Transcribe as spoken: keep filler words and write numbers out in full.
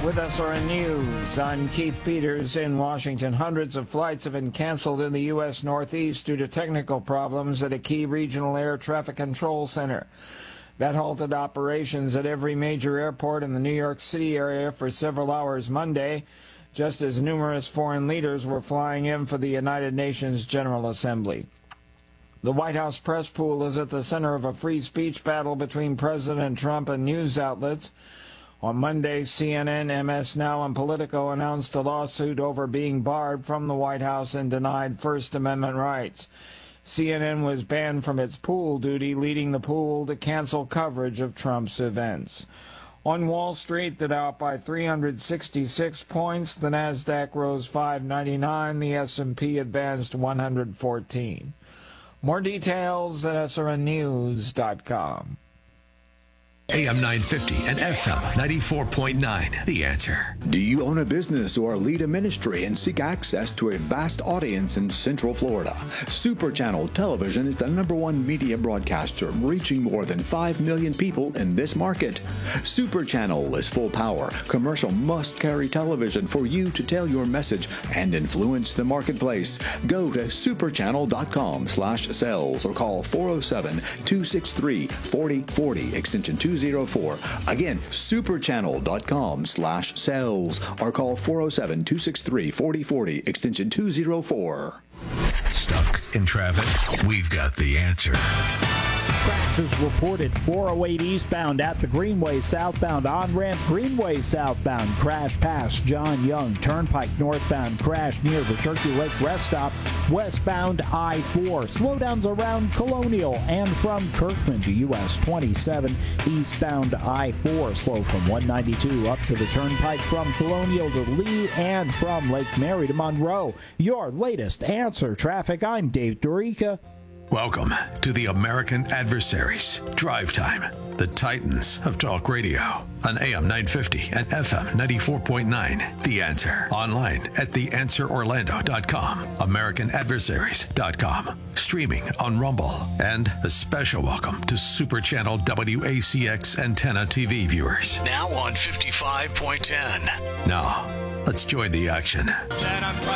With S R N News, I'm Keith Peters in Washington. Hundreds of flights have been canceled in the U S Northeast due to technical problems at a key regional air traffic control center. That halted operations at every major airport in the New York City area for several hours Monday, just as numerous foreign leaders were flying in for the United Nations General Assembly. The White House press pool is at the center of a free speech battle between President Trump and news outlets. On Monday, C N N, M S Now, and Politico announced a lawsuit over being barred from the White House and denied First Amendment rights. C N N was banned from its pool duty, leading the pool to cancel coverage of Trump's events. On Wall Street, the Dow up by three hundred sixty-six points, the Nasdaq rose five ninety-nine, the S and P advanced one hundred fourteen. More details at S R N news dot com. A M nine fifty and F M ninety-four point nine. The Answer. Do you own a business or lead a ministry and seek access to a vast audience in Central Florida? Super Channel Television is the number one media broadcaster, reaching more than five million people in this market. Super Channel is full power, commercial must-carry television for you to tell your message and influence the marketplace. Go to superchannel.com slash sales or call four oh seven, two six three, four oh four oh, extension two oh four. Again, superchannel.com slash sales or call four oh seven, two six three, four oh four oh, extension two oh four. Stuck in traffic? We've got the answer. Crashes reported four oh eight eastbound at the Greenway southbound on-ramp Greenway southbound. Crash past John Young Turnpike northbound. Crash near the Turkey Lake rest stop. Westbound I four. Slowdowns around Colonial and from Kirkland to U S twenty-seven. Eastbound I four. Slow from one ninety-two up to the Turnpike from Colonial to Lee and from Lake Mary to Monroe. Your latest Answer Traffic. I'm Dave Dorica. Welcome to the American Adversaries. Drive Time, the Titans of Talk Radio on A M nine fifty and F M ninety-four point nine. The Answer. Online at the answer orlando dot com, american adversaries dot com. Streaming on Rumble. And a special welcome to Super Channel W A C X Antenna T V viewers. Now on fifty-five point ten. Now, let's join the action. That I'm